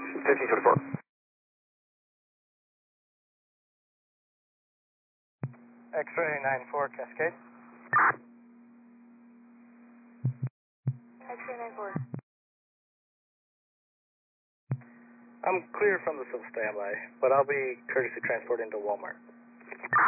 1524. X-ray 94 Cascade. X-ray 94. I'm clear from the sub standby, but I'll be courtesy transporting to Walmart.